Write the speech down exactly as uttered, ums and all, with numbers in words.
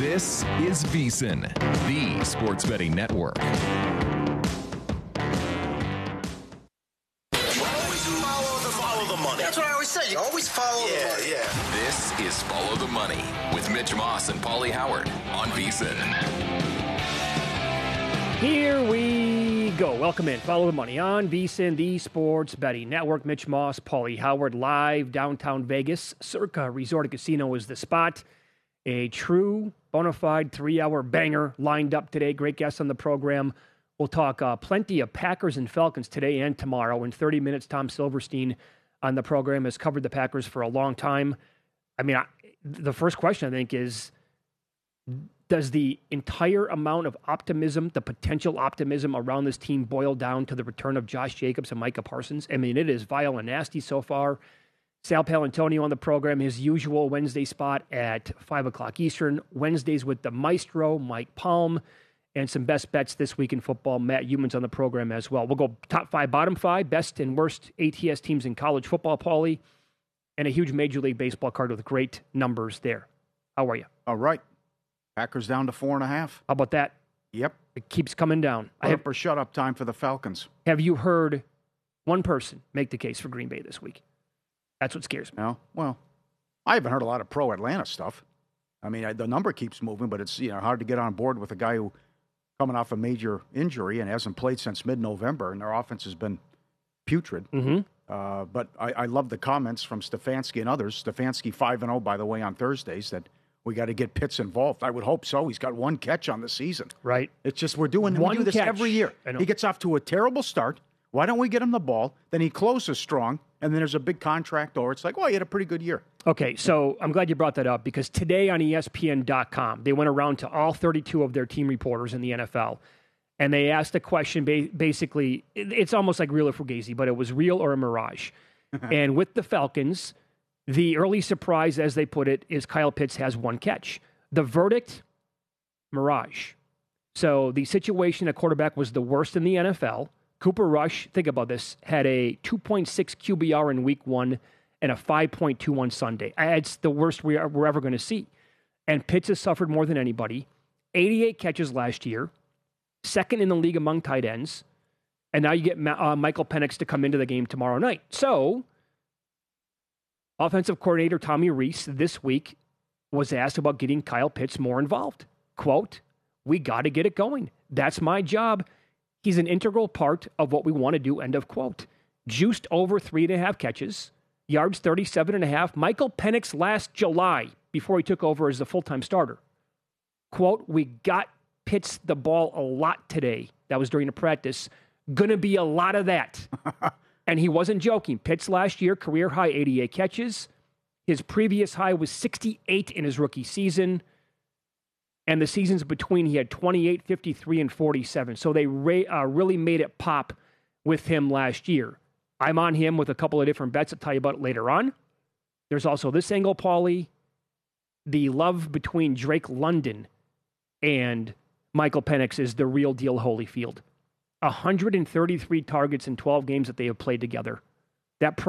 This is VSiN, the Sports Betting Network. That's what I always say. You always follow yeah, the money. Yeah. This is Follow the Money with Mitch Moss and Paulie Howard on VSiN. Here we go. Welcome in. Follow the Money on VSiN, the Sports Betting Network. Mitch Moss, Paulie Howard, live downtown Vegas. Circa Resort and Casino is the spot. A true, bona fide three-hour banger lined up today. Great guests on the program. We'll talk uh, plenty of Packers and Falcons today and tomorrow. In thirty minutes, Tom Silverstein on the program has covered the Packers for a long time. I mean, I, the first question, I think, is does the entire amount of optimism, the potential optimism around this team boil down to the return of Josh Jacobs and Micah Parsons? I mean, it is vile and nasty so far. Sal Palantonio on the program, his usual Wednesday spot at five o'clock Eastern. Wednesdays with the maestro, Mike Palm, and some best bets this week in football. Matt Humans on the program as well. We'll go top five, bottom five, best and worst A T S teams in college football, Paulie, and a huge Major League Baseball card with great numbers there. How are you? All right. Packers down to four and a half. How about that? Yep. It keeps coming down. I have for shut up time for the Falcons. Have you heard one person make the case for Green Bay this week? That's what scares me. No? Well, I haven't heard a lot of pro Atlanta stuff. I mean, I, the number keeps moving, but it's you know hard to get on board with a guy who coming off a major injury and hasn't played since mid-November, and their offense has been putrid. Mm-hmm. Uh, but I, I love the comments from Stefanski and others. Stefanski five and oh, by the way, on Thursdays, that we got to get Pitts involved. I would hope so. He's got one catch on the season. Right. It's just we're doing one we do this catch. every year. He gets off to a terrible start. Why don't we get him the ball? Then he closes strong, and then there's a big contract, or it's like, well, he had a pretty good year. Okay, so I'm glad you brought that up because today on E S P N dot com, they went around to all thirty-two of their team reporters in the N F L, and they asked a question, ba- basically, it's almost like real or fugazi, but it was real or a mirage. And with the Falcons, the early surprise, as they put it, is Kyle Pitts has one catch. The verdict, mirage. So the situation at quarterback was the worst in the N F L. Cooper Rush, think about this, had a two point six Q B R in week one and a five point two one Sunday. It's the worst we are, we're ever going to see. And Pitts has suffered more than anybody. eighty-eight catches last year, second in the league among tight ends. And now you get uh, Michael Penix to come into the game tomorrow night. So, offensive coordinator Tommy Rees this week was asked about getting Kyle Pitts more involved. Quote, we got to get it going. That's my job. He's an integral part of what we want to do, end of quote. Juiced over three and a half catches, yards thirty-seven and a half. Michael Penix last July, before he took over as the full-time starter. Quote, we got Pitts the ball a lot today. That was during the practice. Gonna be a lot of that. And he wasn't joking. Pitts last year, career high eighty-eight catches. His previous high was sixty-eight in his rookie season. And the seasons between, he had twenty-eight, fifty-three, and forty-seven. So they re- uh, really made it pop with him last year. I'm on him with a couple of different bets I'll tell you about later on. There's also this angle, Paulie. The love between Drake London and Michael Penix is the real deal Holyfield. one hundred thirty-three targets in twelve games that they have played together. That